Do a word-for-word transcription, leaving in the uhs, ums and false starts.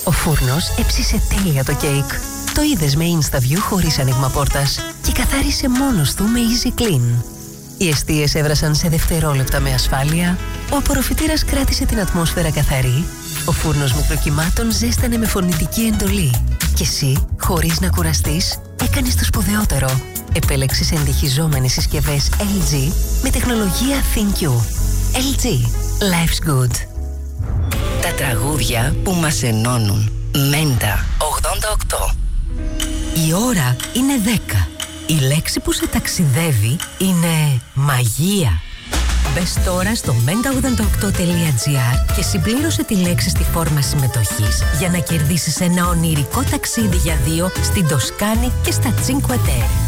Ο φούρνος έψισε τέλεια το κέικ. Το είδες με InstaView χωρίς άνοιγμα πόρτας και καθάρισε μόνος του με Easy Clean. Οι εστίες έβρασαν σε δευτερόλεπτα με ασφάλεια, ο απορροφητήρας κράτησε την ατμόσφαιρα καθαρή, ο φούρνος μικροκυμάτων ζέστανε με φωνητική εντολή και εσύ, χωρίς να κουραστείς, έκανες το σπουδαιότερο. Επέλεξες εντυχιζόμενες συσκευές ελ τζι με τεχνολογία ThinQ. ελ τζι. Life's good. Τα τραγούδια που μας ενώνουν. Μέντα ογδόντα οκτώ. Η ώρα είναι δέκα. Η λέξη που σε ταξιδεύει είναι μαγεία. Μπες τώρα στο μέντα ογδόντα οκτώ τελεία τζι άρ και συμπλήρωσε τη λέξη στη φόρμα συμμετοχής για να κερδίσεις ένα ονειρικό ταξίδι για δύο στην Τοσκάνη και στα Τσίνκουε Τέρε.